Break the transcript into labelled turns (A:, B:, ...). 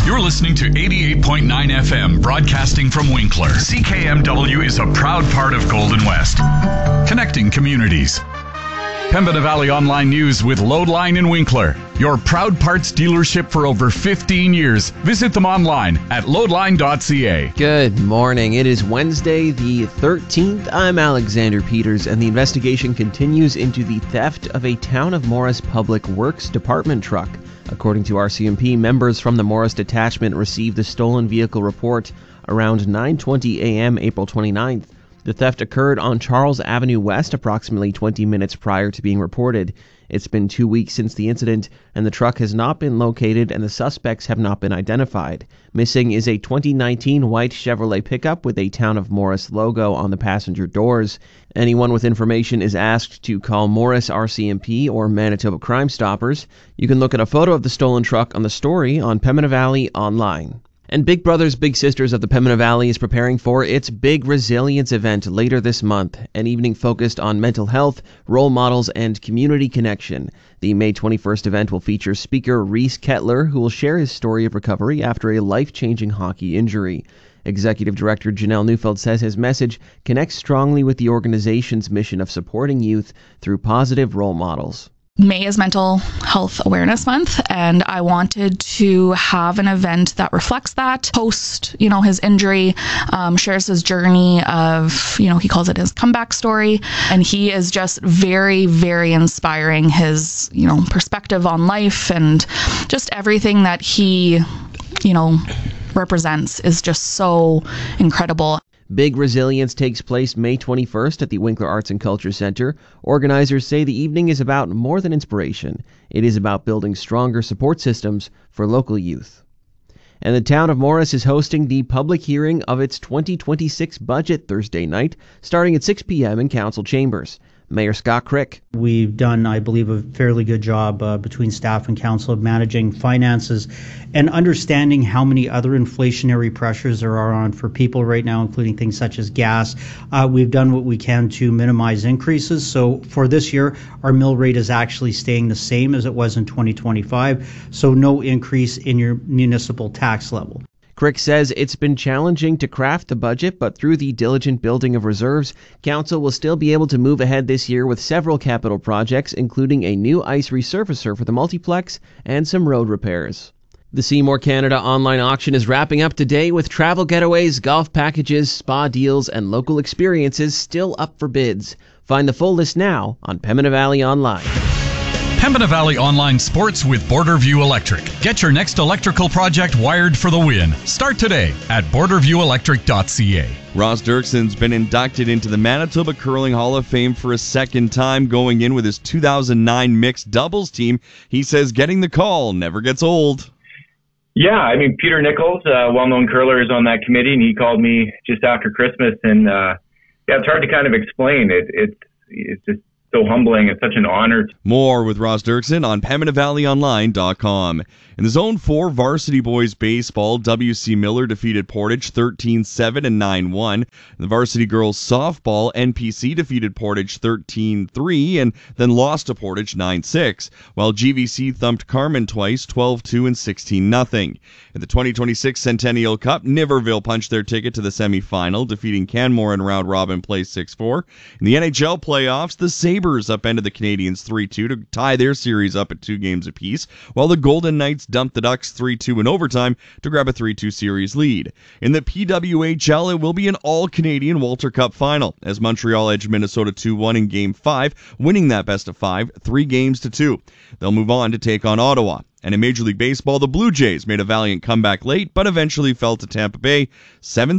A: You're listening to 88.9 FM, broadcasting from Winkler. CKMW is a proud part of Golden West, connecting communities. Pembina Valley Online News with Loadline in Winkler, your proud parts dealership for over 15 years. Visit them online at loadline.ca.
B: Good morning. It is Wednesday the 13th. I'm Alexander Peters, and the investigation continues into the theft of a Town of Morris Public Works Department truck. According to RCMP, members from the Morris Detachment received the stolen vehicle report around 9:20 a.m. April 29th. The theft occurred on Charles Avenue West approximately 20 minutes prior to being reported. It's been 2 weeks since the incident, and the truck has not been located and the suspects have not been identified. Missing is a 2019 white Chevrolet pickup with a Town of Morris logo on the passenger doors. Anyone with information is asked to call Morris RCMP or Manitoba Crime Stoppers. You can look at a photo of the stolen truck on the story on Pembina Valley Online. And Big Brothers Big Sisters of the Pembina Valley is preparing for its Big Resilience event later this month, an evening focused on mental health, role models, and community connection. The May 21st event will feature speaker Reese Kettler, who will share his story of recovery after a life-changing hockey injury. Executive Director Janelle Neufeld says his message connects strongly with the organization's mission of supporting youth through positive role models.
C: May is Mental Health Awareness Month, and I wanted to have an event that reflects that. Post, his injury, shares his journey of, he calls it his comeback story, and he is just very, very inspiring. His, perspective on life and just everything that he, represents is just so incredible.
B: Big Resilience takes place May 21st at the Winkler Arts and Culture Center. Organizers say the evening is about more than inspiration. It is about building stronger support systems for local youth. And the Town of Morris is hosting the public hearing of its 2026 budget Thursday night, starting at 6 p.m. in Council Chambers. Mayor Scott Crick.
D: We've done, I believe, a fairly good job between staff and council of managing finances and understanding how many other inflationary pressures there are on for people right now, including things such as gas. We've done what we can to minimize increases. So for this year, our mill rate is actually staying the same as it was in 2025. So no increase in your municipal tax level.
B: Crick says it's been challenging to craft the budget, but through the diligent building of reserves, Council will still be able to move ahead this year with several capital projects, including a new ice resurfacer for the multiplex and some road repairs. The Seymour Canada online auction is wrapping up today with travel getaways, golf packages, spa deals, and local experiences still up for bids. Find the full list now on Pembina Valley Online.
A: Pembina Valley Online Sports with Borderview Electric. Get your next electrical project wired for the win. Start today at borderviewelectric.ca.
E: Ross Dirkson's been inducted into the Manitoba Curling Hall of Fame for a second time, going in with his 2009 mixed doubles team. He says getting the call never gets old.
F: Yeah, Peter Nichols, a well-known curler, is on that committee, and he called me just after Christmas, and it's hard to kind of explain. It's just so humbling. It's such an honor.
E: More with Ross Dirkson on PembinaValleyOnline.com. In the Zone 4 Varsity Boys Baseball, W.C. Miller defeated Portage 13-7 and 9-1. The Varsity Girls Softball, NPC defeated Portage 13-3 and then lost to Portage 9-6, while GVC thumped Carmen twice 12-2 and 16-0. In the 2026 Centennial Cup, Niverville punched their ticket to the semifinal, defeating Canmore in round robin play 6-4. In the NHL playoffs, the Sabres upended the Canadians 3-2 to tie their series up at 2 games apiece, while the Golden Knights dumped the Ducks 3-2 in overtime to grab a 3-2 series lead. In the PWHL, it will be an all-Canadian Walter Cup final, as Montreal edged Minnesota 2-1 in Game 5, winning that best of 5, 3-2. They'll move on to take on Ottawa. And in Major League Baseball, the Blue Jays made a valiant comeback late, but eventually fell to Tampa Bay 7